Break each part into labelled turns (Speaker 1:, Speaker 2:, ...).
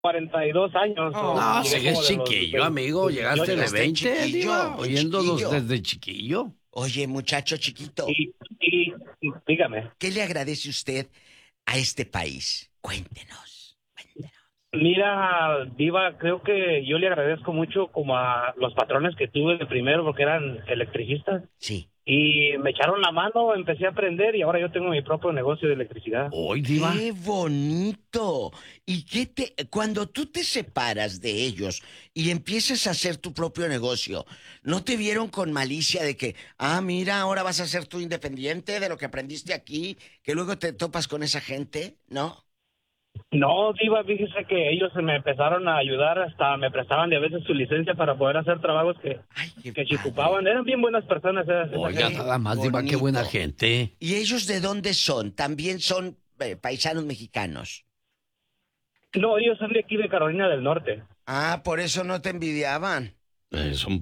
Speaker 1: 42 años.
Speaker 2: No, sigues chiquillo, amigo. Llegaste de 20,
Speaker 3: chiquillo,
Speaker 2: oyéndolos desde chiquillo.
Speaker 3: Oye, muchacho chiquito.
Speaker 1: Y dígame.
Speaker 3: ¿Qué le agradece usted a este país? Cuéntenos.
Speaker 1: Mira, Diva, creo que yo le agradezco mucho como a los patrones que tuve de primero porque eran electricistas.
Speaker 3: Sí.
Speaker 1: Y me echaron la mano, empecé a aprender y ahora yo tengo mi propio negocio de electricidad.
Speaker 2: ¡Uy, Diva!
Speaker 3: ¡Qué bonito! Y cuando tú te separas de ellos y empiezas a hacer tu propio negocio, ¿no te vieron con malicia de que, mira, ahora vas a ser tú independiente de lo que aprendiste aquí, que luego te topas con esa gente? ¿No?
Speaker 1: No, Diva, fíjese que ellos me empezaron a ayudar, hasta me prestaban de a veces su licencia para poder hacer trabajos que se ocupaban. Eran bien buenas personas.
Speaker 2: Oiga, nada más, Diva, qué buena gente.
Speaker 3: ¿Y ellos de dónde son? ¿También son paisanos mexicanos?
Speaker 1: No, ellos son de aquí de Carolina del Norte.
Speaker 3: Por eso no te envidiaban.
Speaker 2: Son...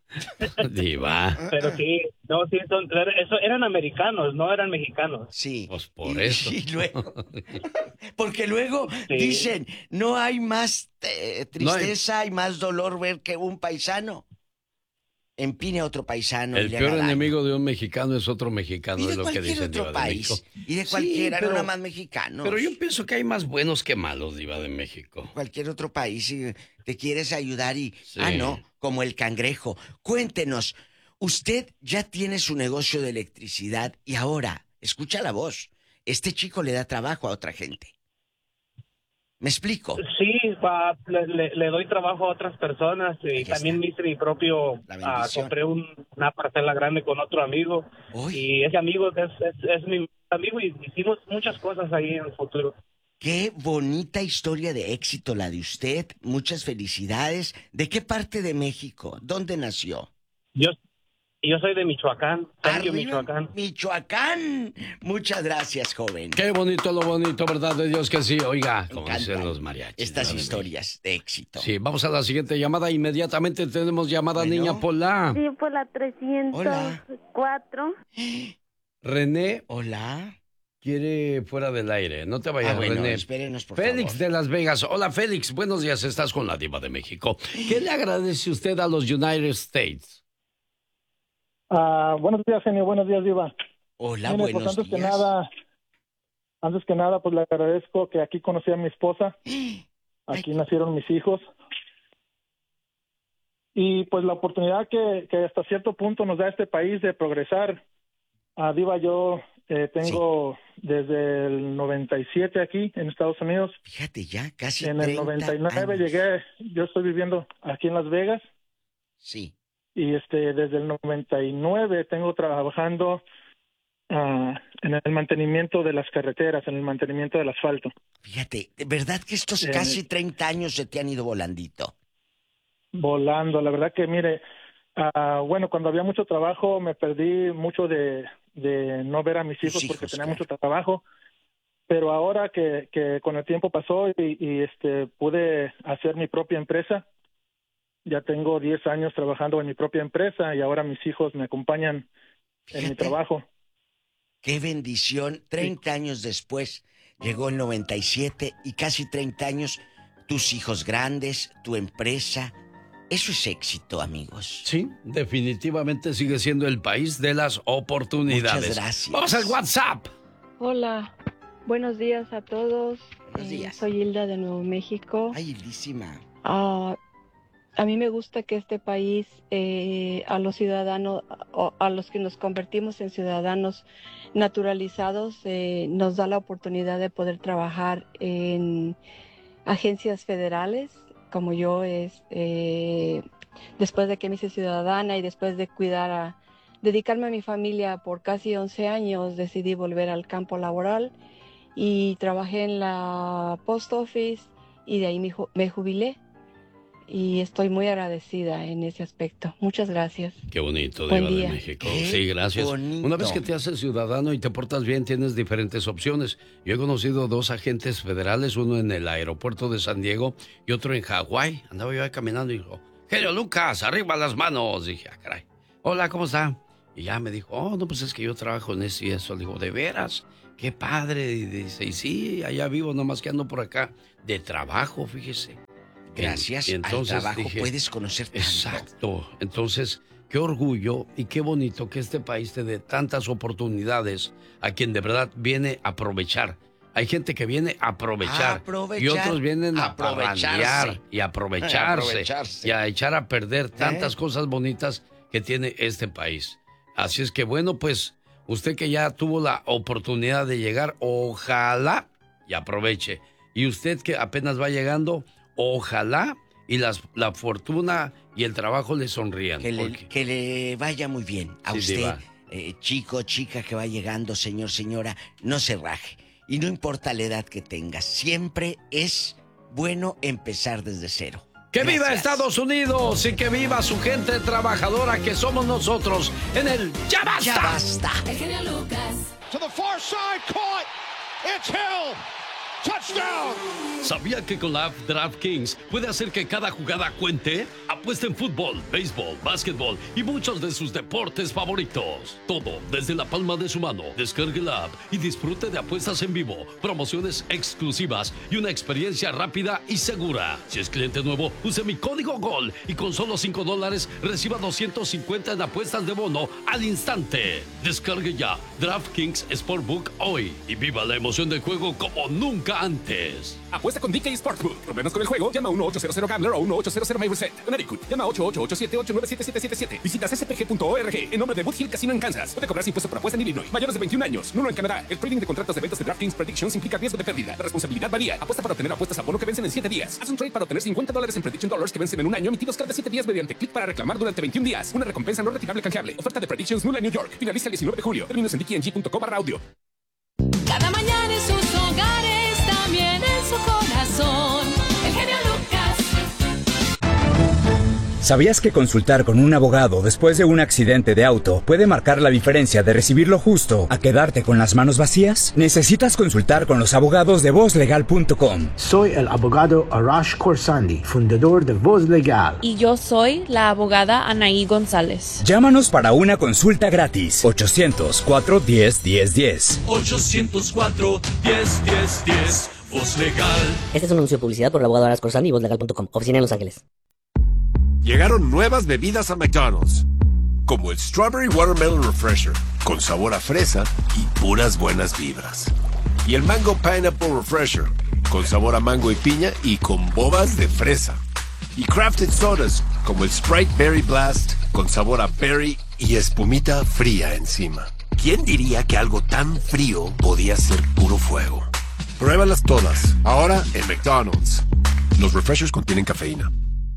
Speaker 2: Diva.
Speaker 1: Pero sí, eran americanos, no eran mexicanos.
Speaker 3: Sí.
Speaker 2: Pues por eso.
Speaker 3: Y luego, porque luego dicen, no hay más tristeza y más dolor ver que un paisano empine a otro paisano.
Speaker 2: El peor enemigo de un mexicano es otro mexicano, es lo que dicen,
Speaker 3: Diva
Speaker 2: de México.
Speaker 3: Y de cualquiera, no nada más mexicanos.
Speaker 2: Pero yo pienso que hay más buenos que malos, Diva, de México.
Speaker 3: Cualquier otro país, si te quieres ayudar y...
Speaker 2: Sí.
Speaker 3: no, como el cangrejo. Cuéntenos, usted ya tiene su negocio de electricidad y ahora, escucha la voz, este chico le da trabajo a otra gente. ¿Me explico?
Speaker 1: Sí, le doy trabajo a otras personas y también hice mi propio... compré una parcela grande con otro amigo. Y ese amigo es mi amigo y hicimos muchas cosas ahí en el futuro.
Speaker 3: Qué bonita historia de éxito la de usted. Muchas felicidades. ¿De qué parte de México? ¿Dónde nació?
Speaker 1: Yo soy de Michoacán, Michoacán.
Speaker 3: Michoacán. Muchas gracias, joven.
Speaker 2: Qué bonito lo bonito, ¿verdad de Dios que sí? Oiga, como dicen los mariachis.
Speaker 3: Estas historias de éxito.
Speaker 2: Sí, vamos a la siguiente llamada. Inmediatamente tenemos llamada, niña Pola.
Speaker 4: Sí, por la 304.
Speaker 2: René.
Speaker 3: Hola.
Speaker 2: Quiere fuera del aire. No te vayas, René.
Speaker 3: Espérenos, por
Speaker 2: Félix
Speaker 3: favor.
Speaker 2: de Las Vegas. Hola, Félix. Buenos días. Estás con la Diva de México. ¿Qué le agradece usted a los United States?
Speaker 5: Buenos días, genio. Buenos días, Diva.
Speaker 3: Hola,
Speaker 5: Mire,
Speaker 3: buenos
Speaker 5: pues,
Speaker 3: días.
Speaker 5: Antes que nada, pues le agradezco que aquí conocí a mi esposa. Aquí nacieron mis hijos. Y pues la oportunidad que hasta cierto punto nos da este país de progresar. Diva, yo tengo desde el 97 aquí en Estados Unidos.
Speaker 3: Fíjate ya, casi
Speaker 5: en
Speaker 3: 30
Speaker 5: el 99
Speaker 3: años.
Speaker 5: llegué, yo estoy viviendo aquí en Las Vegas.
Speaker 3: Sí.
Speaker 5: Y desde el 99 tengo trabajando en el mantenimiento de las carreteras, en el mantenimiento del asfalto.
Speaker 3: Fíjate, ¿de verdad que estos casi 30 años se te han ido volandito?
Speaker 5: Volando, la verdad que mire, bueno, cuando había mucho trabajo me perdí mucho de no ver a mis hijos porque tenía mucho trabajo, pero ahora que con el tiempo pasó y pude hacer mi propia empresa, ya tengo 10 años trabajando en mi propia empresa y ahora mis hijos me acompañan en mi trabajo.
Speaker 3: ¡Qué bendición! 30 años después, llegó el 97 y casi 30 años, tus hijos grandes, tu empresa. Eso es éxito, amigos.
Speaker 2: Sí, definitivamente sigue siendo el país de las oportunidades.
Speaker 3: Muchas gracias.
Speaker 2: Vamos al WhatsApp.
Speaker 4: Hola, buenos días a todos.
Speaker 3: Buenos días.
Speaker 4: Soy Hilda de Nuevo México.
Speaker 3: Ay, Hildísima.
Speaker 4: A mí me gusta que este país, a los ciudadanos, a los que nos convertimos en ciudadanos naturalizados, nos da la oportunidad de poder trabajar en agencias federales, como yo, después de que me hice ciudadana y después de dedicarme a mi familia por casi 11 años, decidí volver al campo laboral y trabajé en la Post Office y de ahí me jubilé. Y estoy muy agradecida en ese aspecto. Muchas gracias.
Speaker 2: Qué bonito,
Speaker 4: Buen
Speaker 2: Diva de
Speaker 4: día.
Speaker 2: México. Sí, gracias.
Speaker 3: Bonito.
Speaker 2: Una vez que te haces ciudadano y te portas bien, tienes diferentes opciones. Yo he conocido 2 agentes federales, uno en el aeropuerto de San Diego y otro en Hawái. Andaba yo ahí caminando y dijo, Genio Lucas, arriba las manos. Dije, caray. Hola, ¿cómo está? Y ya me dijo, oh, no, pues es que yo trabajo en eso y eso. Le digo, ¿de veras? Qué padre. Y dice, y sí, allá vivo, nomás que ando por acá de trabajo, fíjese.
Speaker 3: Gracias al trabajo puedes conocer tanto.
Speaker 2: Exacto. Entonces, qué orgullo y qué bonito que este país te dé tantas oportunidades a quien de verdad viene a aprovechar. Hay gente que viene a aprovechar y otros vienen a parrandear y aprovecharse y a echar a perder tantas cosas bonitas que tiene este país. Así es que bueno, pues usted que ya tuvo la oportunidad de llegar, ojalá y aproveche. Y usted que apenas va llegando, ojalá y la fortuna y el trabajo le sonrían.
Speaker 3: Que le vaya muy bien a usted, chico, chica que va llegando, señor, señora, no se raje. Y no importa la edad que tenga, siempre es bueno empezar desde cero.
Speaker 2: ¡Que viva Estados Unidos y que viva su gente trabajadora que somos nosotros en el Ya Basta!
Speaker 3: ¡Ya Basta!
Speaker 6: El genio Lucas. To the far side, caught. It's Hill. Touchdown.
Speaker 2: ¿Sabía que con la app DraftKings puede hacer que cada jugada cuente? Apuesta en fútbol, béisbol, básquetbol y muchos de sus deportes favoritos. Todo desde la palma de su mano. Descargue la app y disfrute de apuestas en vivo, promociones exclusivas y una experiencia rápida y segura. Si es cliente nuevo, use mi código GOL y con solo $5 reciba 250 en apuestas de bono al instante. Descargue ya DraftKings Sportbook hoy y viva la emoción del juego como nunca antes.
Speaker 7: Apuesta con DK Sportsbook. ¿Problemas con el juego? Llama a 1-800-GAMBLER o 1-800-MyReset. Connecticut. Llama a 888-897-7777. Visita cspg.org en nombre de Wood Hill Casino en Kansas. Puede cobrar impuesto por apuesta en Illinois. Mayores de 21 años. Nulo en Canadá. El trading de contratos de ventas de DraftKings Predictions implica riesgo de pérdida. La responsabilidad varía. Apuesta para obtener apuestas a bono que vencen en 7 días. Haz un trade para obtener $50 en Prediction Dollars que vencen en un año, emitidos cada 7 días mediante clic para reclamar durante 21 días. Una recompensa no retirable canjeable. Oferta de Predictions nula en New York. Finaliza el 19 de julio. Términos en dkng.com/audio.
Speaker 6: Cada mañana en sus hogares, también en su corazón. El genio Lucas.
Speaker 8: ¿Sabías que consultar con un abogado después de un accidente de auto puede marcar la diferencia de recibir lo justo a quedarte con las manos vacías? Necesitas consultar con los abogados de VozLegal.com.
Speaker 9: Soy el abogado Arash Khorsandi, fundador de Voz Legal.
Speaker 10: Y yo soy la abogada Anaí González.
Speaker 8: Llámanos para una consulta gratis. 800-410-1010.
Speaker 11: 800-410-1010. Voz Legal.
Speaker 12: Este es un anuncio de publicidad por el abogado Arash Khorsandi y VozLegal.com. Oficina en Los Ángeles.
Speaker 13: Llegaron nuevas bebidas a McDonald's, como el Strawberry Watermelon Refresher, con sabor a fresa y puras buenas vibras. Y el Mango Pineapple Refresher, con sabor a mango y piña y con bobas de fresa. Y Crafted Sodas, como el Sprite Berry Blast, con sabor a berry y espumita fría encima. ¿Quién diría que algo tan frío podía ser puro fuego? Pruébalas todas, ahora en McDonald's. Los refreshers contienen cafeína.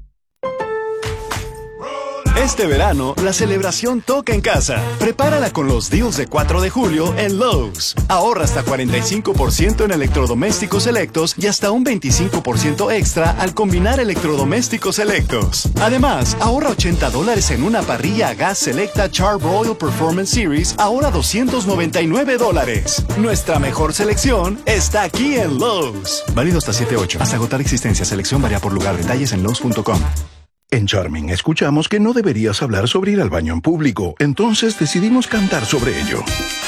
Speaker 14: Este verano, la celebración toca en casa. Prepárala con los deals de 4 de julio en Lowe's. Ahorra hasta 45% en electrodomésticos selectos y hasta un 25% extra al combinar electrodomésticos selectos. Además, ahorra $80 en una parrilla a gas selecta Char-Broil Performance Series, ahora $299. Nuestra mejor selección está aquí en Lowe's. Válido hasta 7/8. Hasta agotar existencia. Selección varía por lugar. Detalles en Lowe's.com.
Speaker 15: En Charming escuchamos que no deberías hablar sobre ir al baño en público, entonces decidimos cantar sobre ello.